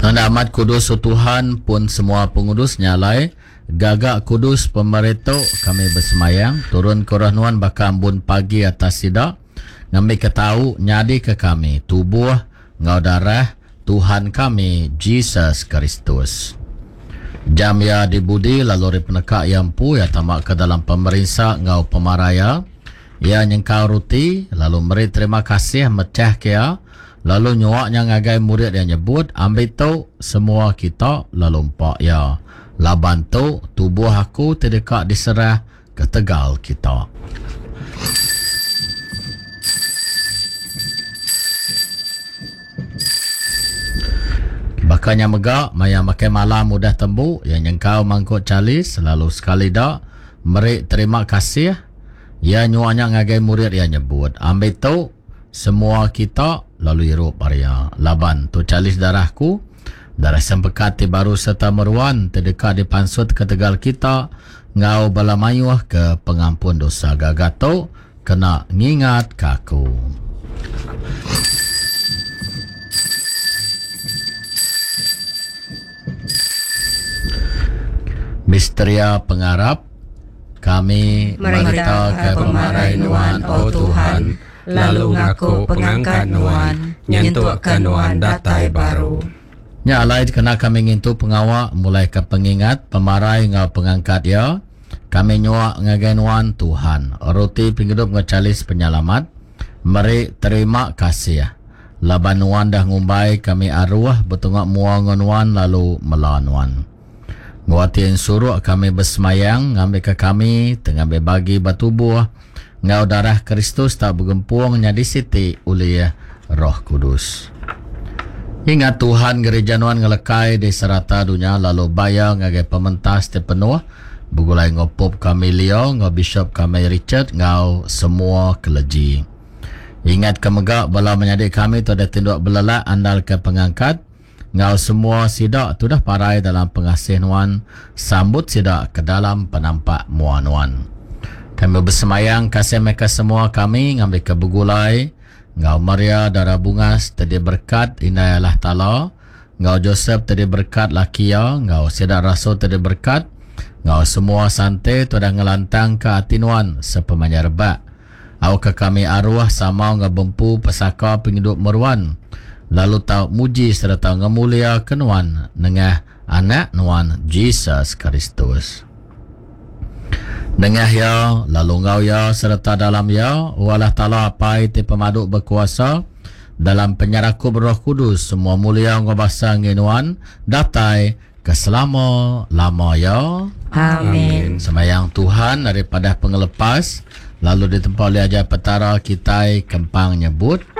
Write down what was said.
Nanda amat kudus Tuhan pun semua pengurus nyalai gagak kudus pemerintah kami bersemayang turun korahnuan baka ambun pagi atas sidak ngambil ketahu nyadi ke kami tubuh ngau darah Tuhan kami Jesus Kristus. Jam ya dibudi lalu penekak yang pu ya tamak ke dalam pemerintah ngau pemaraya ya nyengkau ruti lalu meri terima kasih mecah kia lalu nyuaknya ngagai murid yang nyebut ambil tu semua kita lalu empak ya laban tu tubuh aku terdekat diserah ke tegal kita. Bakanya megak maya makai malam mudah tembu yang nyengkau mangkuk calis lalu sekali dak meri terima kasih ya nyuaknya ngagai murid yang nyebut ambil tu semua kita lalu irup area laban tu calis darahku darah sempekati baru serta meruan terdekat di pansut ke tegal kita ngau balamayuh ke pengampun dosa gagato kena ngingat kaku. Misteria pengarap kami merita ke pemarai nuan oh Tuhan lalu ngaku pengangkat nuan nyentuh ke nuan datai baru. Nyalai kena kami ngintu pengawak mulai ke pengingat pemarai ngau pengangkat ya kami nyuak ngagai nuan Tuhan roti penghidup ngecalis penyelamat meri terima kasih laban nuan dah ngumbai kami arwah betungak muang nuan lalu melawan nuan. Nguatin suruh kami bersemayang ngambil ke kami tengah berbagi batu buah ngau darah Kristus tak bergempung nyadi siti oleh Roh Kudus. Ingat Tuhan gereja nuan ngelekai di serata dunia lalu bayang ngagai pementas penuh begulai ngopop kami Leo ngau Bishop kami Richard ngau semua keleji. Ingat kemegak bala menjadi kami tu ada tinduk belelak andal ke pengangkat ngau semua sidak tu dah parai dalam pengasih nuan sambut sidak ke dalam penampak muan nuan. Kami bersemayang kasih mereka semua kami ngambil ke begulai ngau Maria darah bungas tadi berkat inai Allah Ta'ala ngau Joseph tadi berkat laki ya ngau sidak rasul tadi berkat ngau semua santai tu dah ngelantang ke hati nuan sepemanya rebak au ke kami arwah sama ngau bempu pesaka penghidup meruan lalu tau muji serta ngemulia kenuan nengah anak nuan Jesus Kristus. Nengah ya lalu ngau ya serta dalam ya walah Ta'ala apai ti pemaduk berkuasa dalam penyerahku Roh Kudus semua mulia ngobasa nginuan datai keselama lama ya. Amin. Semayang Tuhan daripada pengelepas lalu ditempa oleh ajar petara kita kempang nyebut